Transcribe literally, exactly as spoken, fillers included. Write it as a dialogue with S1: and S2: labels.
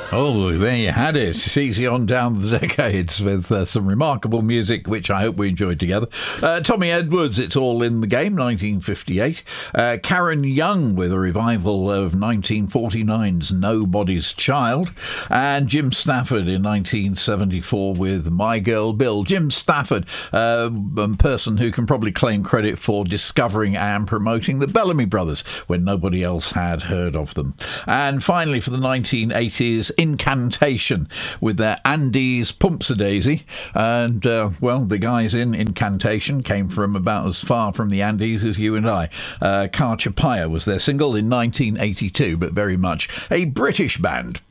S1: Oh, there you had it. Easy on down the decades with uh, some remarkable music, which I hope we enjoyed together. Uh, Tommy Edwards, It's All in the Game, nineteen fifty-eight. Uh, Karen Young with a revival of nineteen forty-nine's Nobody's Child. And Jim Stafford in nineteen seventy-four with My Girl Bill. Jim Stafford, uh, a person who can probably claim credit for discovering and promoting the Bellamy Brothers when nobody else had heard of them. And finally, for the nineteen eighties, Incantation with their Andes Pumpsadaisy. And, uh, well, the guys in Incantation came from about as far from the Andes as you and I. Uh, Car Chapaya was their single in nineteen eighty-two, but very much a British band.